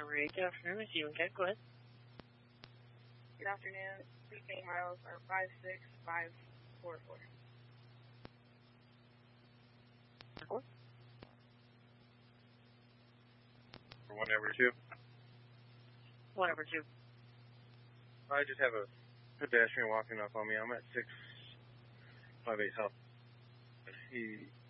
Ray, good afternoon. It's you again. Go ahead. Good afternoon. Prepaid miles are 56544. For 1/2. 1/2. I just have a pedestrian walking up on me. I'm at 658 South. He